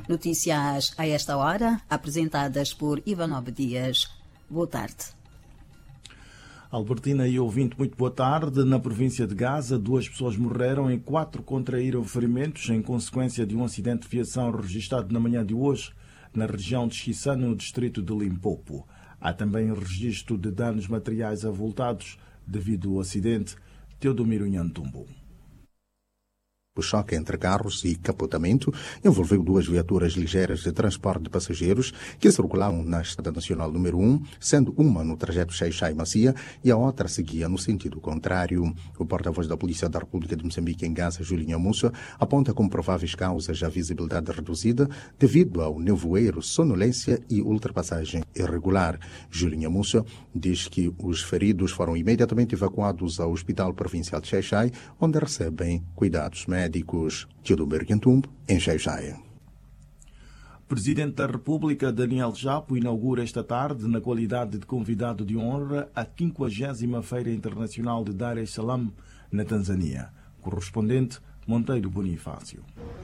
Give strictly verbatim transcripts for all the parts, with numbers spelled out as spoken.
Notícias a esta hora, apresentadas por Ivan Obedias. Boa tarde. Albertina e ouvinte, muito boa tarde. Na província de Gaza, duas pessoas morreram e quatro contraíram ferimentos em consequência de um acidente de viação registrado na manhã de hoje na região de Xissa, no distrito de Limpopo. Há também registro de danos materiais avultados devido ao acidente. Teodomiro Nhantumbo. O choque entre carros e capotamento envolveu duas viaturas ligeiras de transporte de passageiros que circulavam na Estrada Nacional número um, sendo uma no trajeto Xai-Xai-Macia e a outra seguia no sentido contrário. O porta-voz da Polícia da República de Moçambique em Gaza, Julinho Múcio, aponta como prováveis causas a visibilidade reduzida devido ao nevoeiro, sonolência e ultrapassagem irregular. Julinho Múcio diz que os feridos foram imediatamente evacuados ao Hospital Provincial de Xai-Xai, onde recebem cuidados médicos. Médicos. Teodomiro Nhantumbo, em Xai-Xai. Presidente da República, Daniel Chapo, inaugura esta tarde, na qualidade de convidado de honra, a quinquagésima Feira Internacional de Dar es Salaam, na Tanzânia. Correspondente, Monteiro Bonifácio.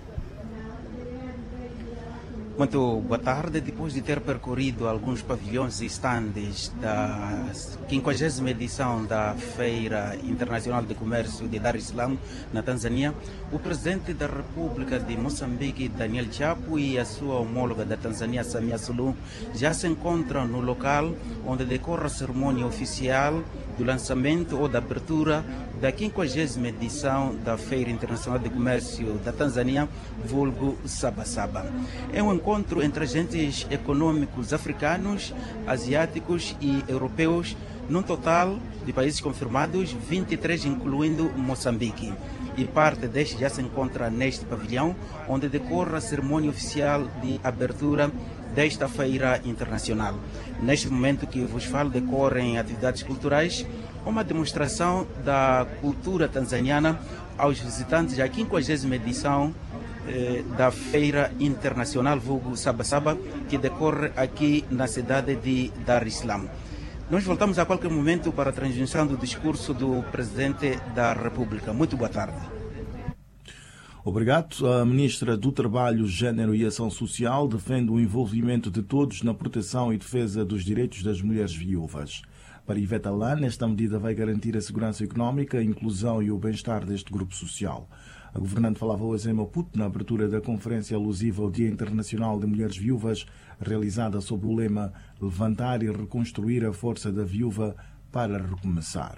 Muito boa tarde. Depois de ter percorrido alguns pavilhões e estandes da quinquagésima edição da Feira Internacional de Comércio de Dar es Salaam, na Tanzânia, o presidente da República de Moçambique, Daniel Chapo, e a sua homóloga da Tanzânia, Samia Suluhu, já se encontram no local onde decorre a cerimônia oficial do lançamento ou da abertura da quinquagésima edição da Feira Internacional de Comércio da Tanzânia, vulgo Sabasaba. É um encontro entre agentes econômicos africanos, asiáticos e europeus, num total de países confirmados, vinte e três, incluindo Moçambique. E parte deste já se encontra neste pavilhão, onde decorre a cerimônia oficial de abertura desta Feira Internacional. Neste momento que vos falo, decorrem atividades culturais, uma demonstração da cultura tanzaniana aos visitantes da quinquagésima edição eh, da Feira Internacional vulgo Sabasaba, que decorre aqui na cidade de Dar es Salaam. Nós voltamos a qualquer momento para a transmissão do discurso do Presidente da República. Muito boa tarde. Obrigado. A Ministra do Trabalho, Gênero e Ação Social defende o envolvimento de todos na proteção e defesa dos direitos das mulheres viúvas. Para Iveta Lana, esta medida vai garantir a segurança económica, a inclusão e o bem-estar deste grupo social. A governante falava hoje em Maputo na abertura da conferência alusiva ao Dia Internacional de Mulheres Viúvas, realizada sob o lema Levantar e reconstruir a força da viúva para recomeçar.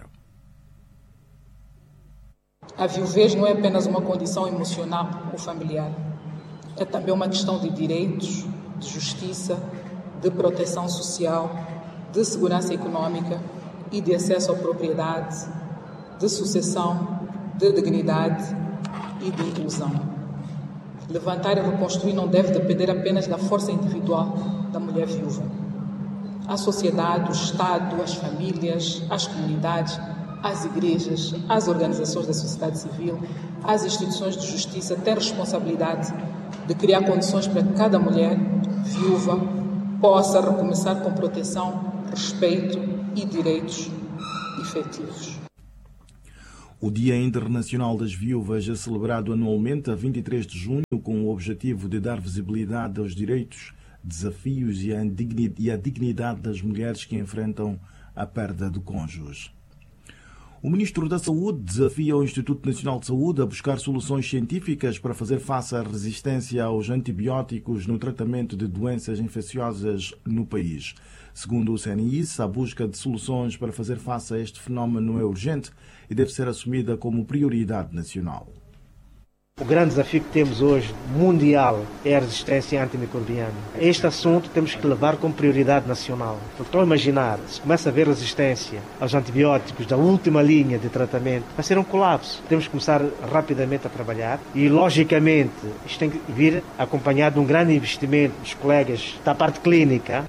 A viuvez não é apenas uma condição emocional ou familiar. É também uma questão de direitos, de justiça, de proteção social, de segurança econômica e de acesso à propriedade, de sucessão, de dignidade e de inclusão. Levantar e reconstruir não deve depender apenas da força individual da mulher viúva. A sociedade, o Estado, as famílias, as comunidades, as igrejas, as organizações da sociedade civil, as instituições de justiça têm responsabilidade de criar condições para que cada mulher viúva possa recomeçar com proteção, respeito e direitos efetivos. O Dia Internacional das Viúvas é celebrado anualmente a vinte e três de junho com o objetivo de dar visibilidade aos direitos, desafios e à dignidade das mulheres que enfrentam a perda do cônjuge. O Ministro da Saúde desafia o Instituto Nacional de Saúde a buscar soluções científicas para fazer face à resistência aos antibióticos no tratamento de doenças infecciosas no país. Segundo o C N I S, a busca de soluções para fazer face a este fenómeno é urgente e deve ser assumida como prioridade nacional. O grande desafio que temos hoje, mundial, é a resistência antimicrobiana. Este assunto temos que levar como prioridade nacional. Porque estão a imaginar, se começa a haver resistência aos antibióticos da última linha de tratamento, vai ser um colapso. Temos que começar rapidamente a trabalhar e, logicamente, isto tem que vir acompanhado de um grande investimento dos colegas da parte clínica.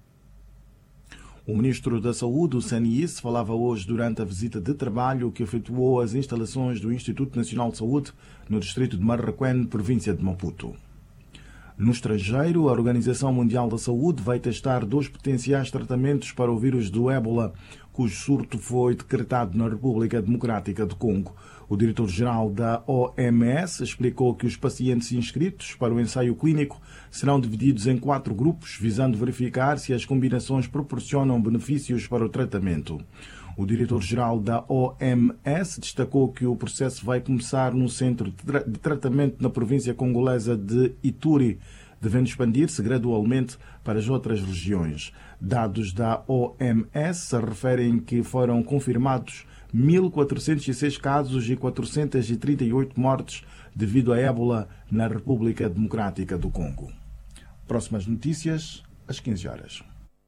O Ministro da Saúde, o C N I S, falava hoje durante a visita de trabalho que efetuou às instalações do Instituto Nacional de Saúde no distrito de Marraquém, província de Maputo. No estrangeiro, a Organização Mundial da Saúde vai testar dois potenciais tratamentos para o vírus do ébola, cujo surto foi decretado na República Democrática do Congo. O diretor-geral da O M S explicou que os pacientes inscritos para o ensaio clínico serão divididos em quatro grupos, visando verificar se as combinações proporcionam benefícios para o tratamento. O diretor-geral da O M S destacou que o processo vai começar no centro de tratamento na província congolesa de Ituri, devendo expandir-se gradualmente para as outras regiões. Dados da O M S referem que foram confirmados mil quatrocentos e seis casos e quatrocentas e trinta e oito mortes devido a ébola na República Democrática do Congo. Próximas notícias, às quinze horas.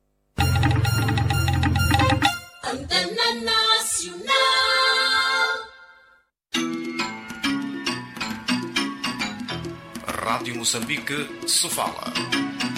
Antena Nacional. Rádio Moçambique, Sofala.